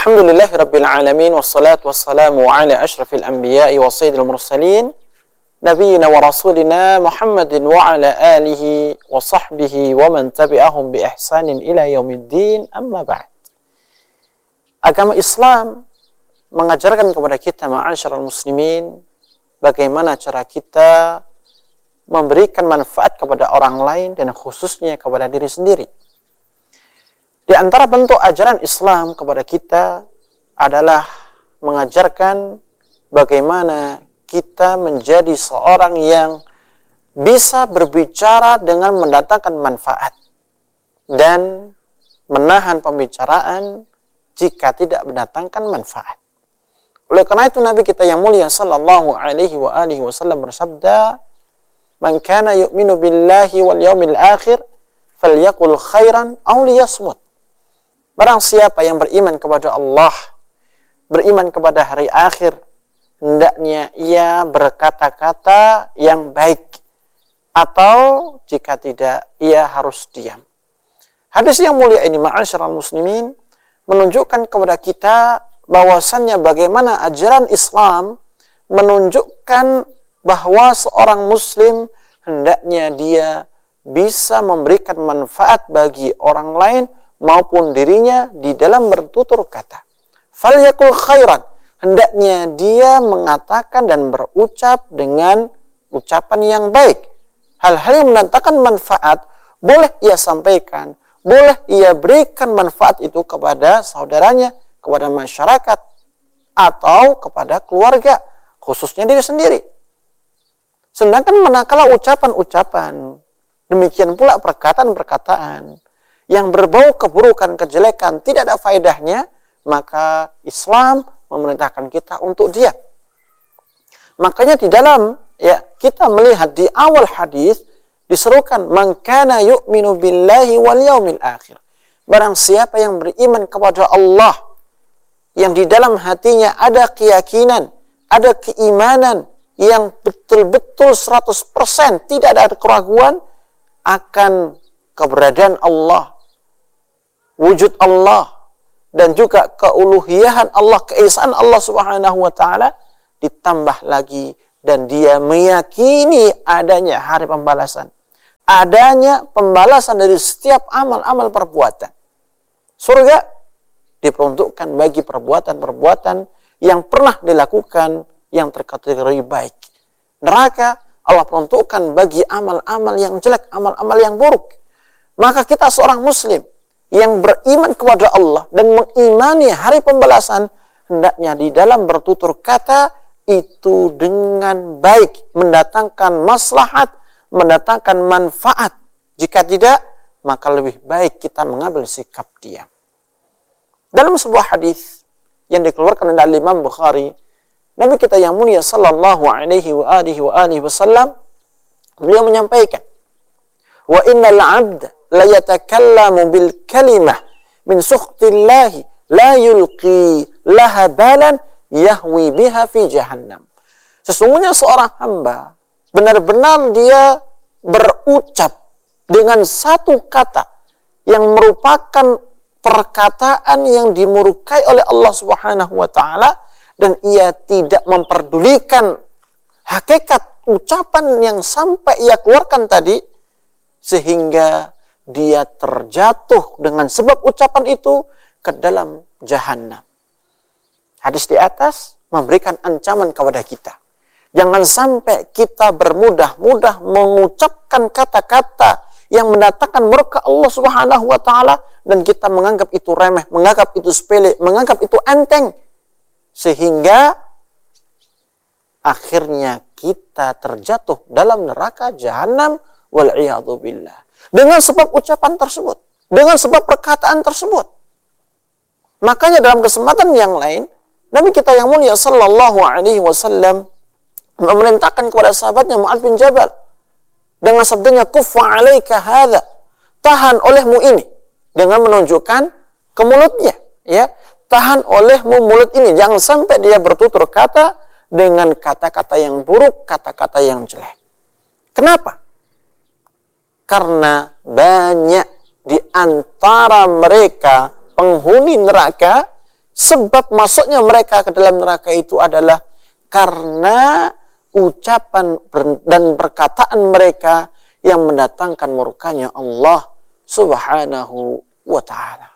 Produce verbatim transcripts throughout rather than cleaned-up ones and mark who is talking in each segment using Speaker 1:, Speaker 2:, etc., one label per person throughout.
Speaker 1: Alhamdulillahirabbil alamin wassalatu wassalamu ala asyrafil anbiya'i wa sayyidil mursalin nabiyina wa rasulina Muhammadin wa ala alihi wa sahbihi wa man tabi'ahum bi ihsanin ila yaumiddin, amma ba'd. Agama Islam mengajarkan kepada kita ma'asyiral muslimin bagaimana cara kita memberikan manfaat kepada orang lain dan khususnya kepada diri sendiri. Di antara bentuk ajaran Islam kepada kita adalah mengajarkan bagaimana kita menjadi seorang yang bisa berbicara dengan mendatangkan manfaat dan menahan pembicaraan jika tidak mendatangkan manfaat. Oleh karena itu Nabi kita yang mulia sallallahu alaihi wa alihi wasallam bersabda, "Man kana yu'minu billahi wal yawmil akhir falyaqul khairan aw liyasmut." Barang siapa yang beriman kepada Allah, beriman kepada hari akhir, hendaknya ia berkata-kata yang baik, atau jika tidak, ia harus diam. Hadis yang mulia ini, ma'asyiral muslimin, menunjukkan kepada kita bahwasannya bagaimana ajaran Islam menunjukkan bahwa seorang muslim hendaknya dia bisa memberikan manfaat bagi orang lain maupun dirinya di dalam bertutur kata. Falyakul khairan, hendaknya dia mengatakan dan berucap dengan ucapan yang baik. Hal-hal yang mendatangkan manfaat boleh ia sampaikan, boleh ia berikan manfaat itu kepada saudaranya, kepada masyarakat, atau kepada keluarga, khususnya diri sendiri. Sedangkan manakala ucapan-ucapan, demikian pula perkataan-perkataan yang berbau keburukan, kejelekan, tidak ada faedahnya, maka Islam memerintahkan kita untuk diam. Makanya di dalam ya kita melihat di awal hadis diserukan, "Man kana yu'minu billahi wal yaumil akhir." Barang siapa yang beriman kepada Allah, yang di dalam hatinya ada keyakinan, ada keimanan yang betul-betul seratus persen tidak ada keraguan akan keberadaan Allah, wujud Allah, dan juga keuluhiyahan Allah, keesaan Allah subhanahu wa ta'ala, ditambah lagi dan dia meyakini adanya hari pembalasan, adanya pembalasan dari setiap amal-amal perbuatan. Surga diperuntukkan bagi perbuatan-perbuatan yang pernah dilakukan yang terkategori baik. Neraka Allah peruntukkan bagi amal-amal yang jelek, amal-amal yang buruk. Maka kita seorang muslim yang beriman kepada Allah dan mengimani hari pembalasan, hendaknya di dalam bertutur kata itu dengan baik, mendatangkan maslahat, mendatangkan manfaat. Jika tidak, maka lebih baik kita mengambil sikap diam. Dalam sebuah hadis yang dikeluarkan oleh Imam Bukhari, Nabi kita yang mulia sallallahu alaihi wa alihi wa alihi wasallam, beliau menyampaikan, "Wa innal 'abda la yatakallamu bil kalimah min sukhtillahi la yulqi laha balan yahwi biha fi jahannam." Sesungguhnya seorang hamba benar-benar dia berucap dengan satu kata yang merupakan perkataan yang dimurkai oleh Allah Subhanahu wa taala, dan ia tidak memperdulikan hakikat ucapan yang sampai ia keluarkan tadi, sehingga dia terjatuh dengan sebab ucapan itu ke dalam jahanam. Hadis di atas memberikan ancaman kepada kita. Jangan sampai kita bermudah-mudah mengucapkan kata-kata yang mendatangkan murka Allah Subhanahu wa taala dan kita menganggap itu remeh, menganggap itu sepele, menganggap itu enteng, sehingga akhirnya kita terjatuh dalam neraka jahanam wal iyadzu billah. Dengan sebab ucapan tersebut, dengan sebab perkataan tersebut. Makanya dalam kesempatan yang lain, Nabi kita yang mulia sallallahu alaihi wasallam memerintahkan kepada sahabatnya Mu'adz bin Jabal dengan sabdanya, "Kuffa 'alaika hadza." Tahan olehmu ini, dengan menunjukkan ke mulutnya, ya. Tahan olehmu mulut ini, jangan sampai dia bertutur kata dengan kata-kata yang buruk, kata-kata yang jelek. Kenapa? Karena banyak di antara mereka penghuni neraka sebab masuknya mereka ke dalam neraka itu adalah karena ucapan dan perkataan mereka yang mendatangkan murkanya Allah Subhanahu wa ta'ala.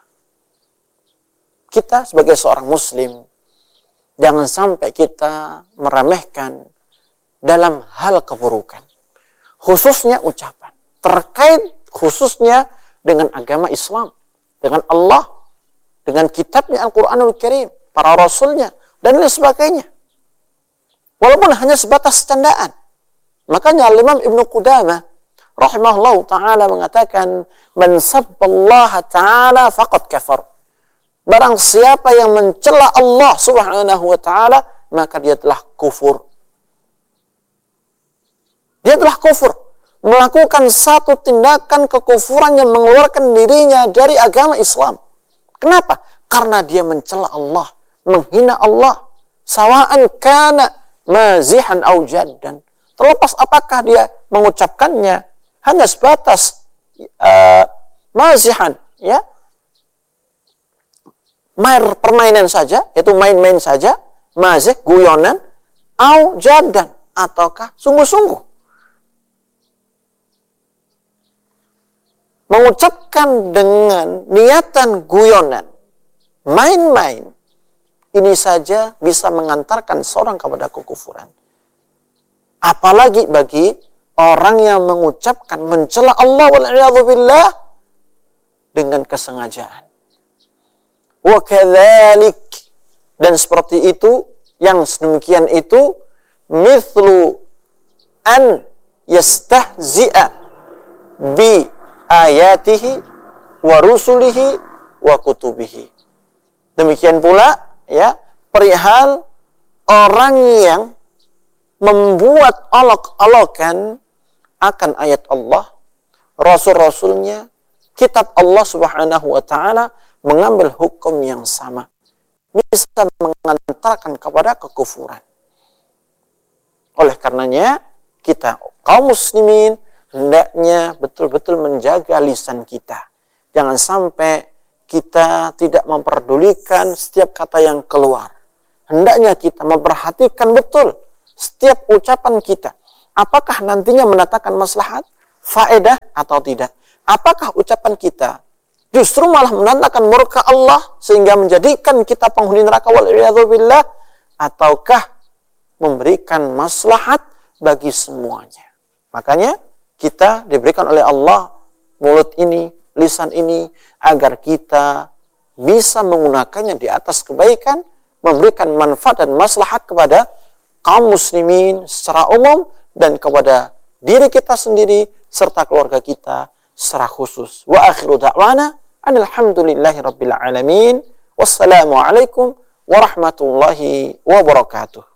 Speaker 1: Kita sebagai seorang muslim, jangan sampai kita meremehkan dalam hal keburukan, khususnya ucapan, terkait khususnya dengan agama Islam, dengan Allah, dengan kitabnya Al-Quranul Karim, para rasulnya, dan lain sebagainya. Walaupun hanya sebatas candaan. Makanya Imam Ibnu Qudamah rahimahullah ta'ala mengatakan, man sabballaha ta'ala faqad kafar. Barang siapa yang mencela Allah Subhanahu wa ta'ala, maka dia telah kufur. Dia telah kufur. Melakukan satu tindakan kekufuran yang mengeluarkan dirinya dari agama Islam. Kenapa? Karena dia mencela Allah, menghina Allah. Sawa'an kana mazihan au jaddan. Terlepas apakah dia mengucapkannya hanya sebatas uh, mazihan, ya, main permainan saja, yaitu main-main saja, mazih, guyonan, au jaddan, ataukah sungguh-sungguh. Mengucapkan dengan niatan guyonan, main-main, ini saja bisa mengantarkan seorang kepada kekufuran. Apalagi bagi orang yang mengucapkan mencela Allah wal'iyadzubillah dengan kesengajaan. Wa kadzalik, dan seperti itu, yang sedemikian itu, mithlu an yastahzi'a bi ayatihi wa rusulihi wa kutubihi. Demikian pula, ya, perihal orang yang membuat olok-olokan akan ayat Allah, rasul-rasulnya, kitab Allah Subhanahu wa ta'ala, mengambil hukum yang sama, bisa mengantarkan kepada kekufuran. Oleh karenanya, kita kaum muslimin hendaknya betul-betul menjaga lisan kita. Jangan sampai kita tidak memperdulikan setiap kata yang keluar. Hendaknya kita memperhatikan betul setiap ucapan kita. Apakah nantinya mendatangkan maslahat, faedah atau tidak? Apakah ucapan kita justru malah mendatangkan murka Allah sehingga menjadikan kita penghuni neraka wal'iyadzubillah, ataukah memberikan maslahat bagi semuanya? Makanya kita diberikan oleh Allah mulut ini, lisan ini, agar kita bisa menggunakannya di atas kebaikan, memberikan manfaat dan maslahat kepada kaum muslimin secara umum dan kepada diri kita sendiri serta keluarga kita secara khusus. Wa akhiru da'wana alhamdulillahi rabbil alamin. Wassalamualaikum warahmatullahi wabarakatuh.